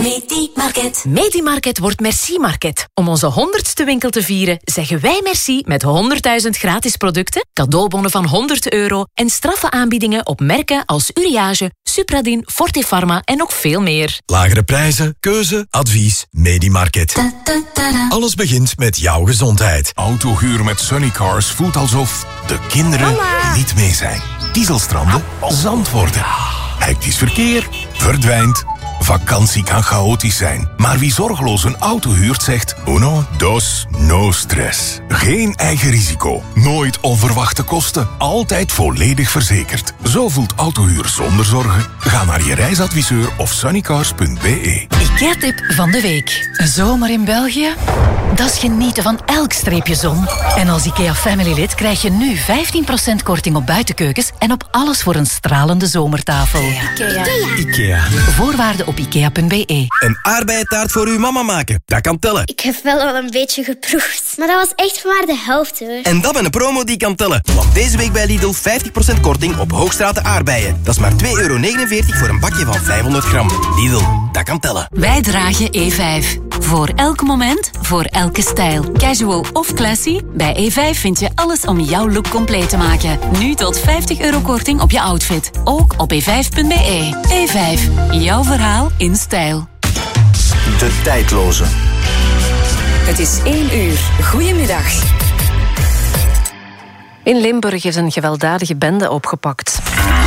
Medi-Market. Medi-Market wordt Merci-Market. Om onze 100ste winkel te vieren, zeggen wij merci met 100.000 gratis producten, cadeaubonnen van €100 en straffe aanbiedingen op merken als Uriage, Supradin, Fortifarma en nog veel meer. Lagere prijzen, keuze, advies, Medi-Market. Alles begint met jouw gezondheid. Autohuur met Sunnycars voelt alsof de kinderen niet mee zijn. Dieselstranden, zand worden. Hectisch verkeer, verdwijnt. Vakantie kan chaotisch zijn, maar wie zorgeloos een auto huurt zegt uno, dos, no stress. Geen eigen risico, nooit onverwachte kosten, altijd volledig verzekerd. Zo voelt autohuur zonder zorgen. Ga naar je reisadviseur of sunnycars.be. IKEA-tip van de week. Een zomer in België? Dat is genieten van elk streepje zon. En als IKEA Family lid krijg je nu 15% korting op buitenkeukens en op alles voor een stralende zomertafel. IKEA. Voorwaarden op ikea.be. Een aardbeientaart voor uw mama maken, dat kan tellen. Ik heb wel een beetje geproefd, maar dat was echt maar de helft hoor. En dat met een promo die kan tellen. Want deze week bij Lidl 50% korting op Hoogstraten aardbeien. Dat is maar €2,49 voor een bakje van 500 gram. Lidl, dat kan tellen. Wij dragen E5. Voor elk moment, voor elke stijl. Casual of classy, bij E5 vind je alles om jouw look compleet te maken. Nu tot €50 korting op je outfit. Ook op e5.be. E5, jouw verhaal in stijl. De tijdloze. Het is 1 uur. Goedemiddag. In Limburg is een gewelddadige bende opgepakt.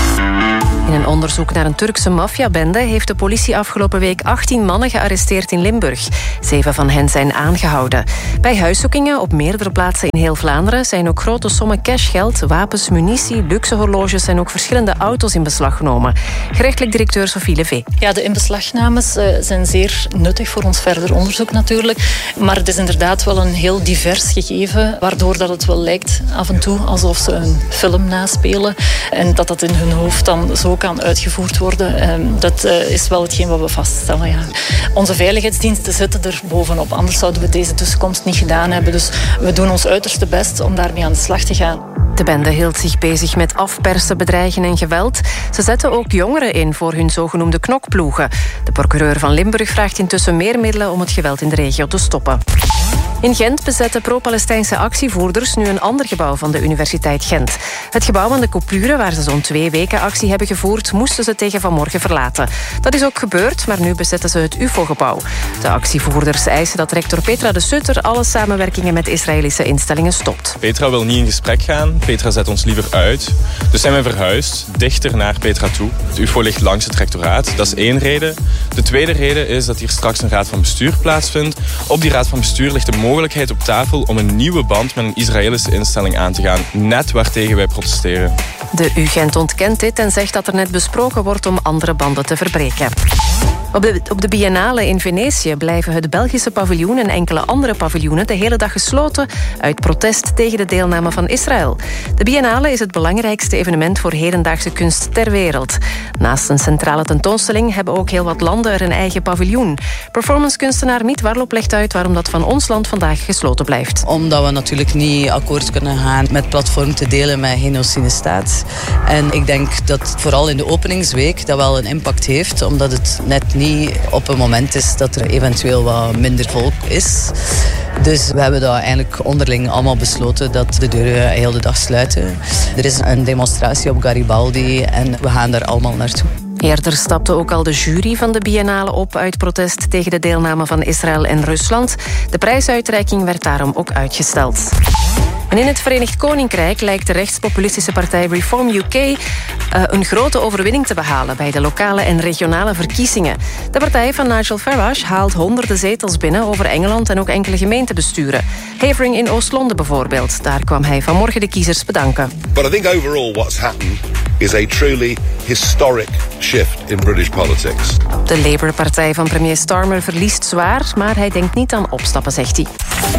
In een onderzoek naar een Turkse maffiabende heeft de politie afgelopen week 18 mannen gearresteerd in Limburg. 7 van hen zijn aangehouden. Bij huiszoekingen op meerdere plaatsen in heel Vlaanderen zijn ook grote sommen cashgeld, wapens, munitie, luxe horloges en ook verschillende auto's in beslag genomen. Gerechtelijk directeur Sophie Levé. Ja, de inbeslagnames zijn zeer nuttig voor ons verder onderzoek natuurlijk. Maar het is inderdaad wel een heel divers gegeven, waardoor dat het wel lijkt af en toe alsof ze een film naspelen en dat in hun hoofd dan zo kan uitgevoerd worden. Dat is wel hetgeen wat we vaststellen. Ja. Onze veiligheidsdiensten zitten er bovenop, anders zouden we deze tussenkomst niet gedaan hebben. Dus we doen ons uiterste best om daarmee aan de slag te gaan. De bende hield zich bezig met afpersen, bedreigen en geweld. Ze zetten ook jongeren in voor hun zogenoemde knokploegen. De procureur van Limburg vraagt intussen meer middelen om het geweld in de regio te stoppen. In Gent bezetten pro-Palestijnse actievoerders nu een ander gebouw van de Universiteit Gent. Het gebouw aan de Coupure, waar ze zo'n 2 weken actie hebben gevoerd, moesten ze tegen vanmorgen verlaten. Dat is ook gebeurd, maar nu bezetten ze het UFO-gebouw. De actievoerders eisen dat rector Petra de Sutter alle samenwerkingen met Israëlische instellingen stopt. Petra wil niet in gesprek gaan. Petra zet ons liever uit. Dus zijn we verhuisd, dichter naar Petra toe. Het UFO ligt langs het rectoraat. Dat is 1 reden. De tweede reden is dat hier straks een raad van bestuur plaatsvindt. Op die raad van bestuur ligt de mogelijkheid op tafel om een nieuwe band met een Israëlische instelling aan te gaan. Net waartegen wij protesteren. De UGent ontkent dit en zegt dat er net besproken wordt om andere banden te verbreken. Op de Biennale in Venetië blijven het Belgische paviljoen en enkele andere paviljoenen de hele dag gesloten uit protest tegen de deelname van Israël. De Biennale is het belangrijkste evenement voor hedendaagse kunst ter wereld. Naast een centrale tentoonstelling hebben ook heel wat landen er een eigen paviljoen. Performancekunstenaar Miet Warlop legt uit waarom dat van ons land vandaag gesloten blijft. Omdat we natuurlijk niet akkoord kunnen gaan met platform te delen met genocide staat. En ik denk dat vooral in de openingsweek dat wel een impact heeft, omdat het net niet op een moment is dat er eventueel wat minder volk is. Dus we hebben dat eigenlijk onderling allemaal besloten dat de deuren heel de dag sluiten. Er is een demonstratie op Garibaldi en we gaan daar allemaal naartoe. Eerder stapte ook al de jury van de Biennale op uit protest tegen de deelname van Israël en Rusland. De prijsuitreiking werd daarom ook uitgesteld. En in het Verenigd Koninkrijk lijkt de rechtspopulistische partij Reform UK een grote overwinning te behalen bij de lokale en regionale verkiezingen. De partij van Nigel Farage haalt honderden zetels binnen over Engeland en ook enkele gemeentebesturen. Havering in Oost-Londen bijvoorbeeld. Daar kwam hij vanmorgen de kiezers bedanken. But I think overall what's happened is a truly historic shift in British politics. De Labour-partij van premier Starmer verliest zwaar, maar hij denkt niet aan opstappen, zegt hij.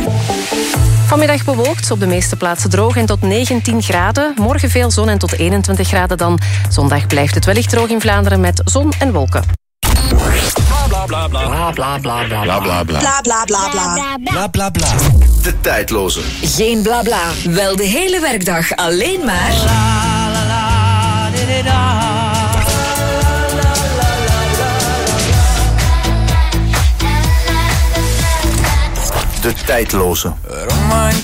Vanmiddag bewolkt, op de meeste plaatsen droog en tot 19 graden. Morgen veel zon en tot 21 graden dan. Zondag blijft het wellicht droog in Vlaanderen met zon en wolken. Bla bla bla. Bla bla bla bla. Bla bla bla. Bla bla bla bla. Bla bla bla. De tijdloze. Geen bla bla. Wel de hele werkdag alleen maar. tijdloze.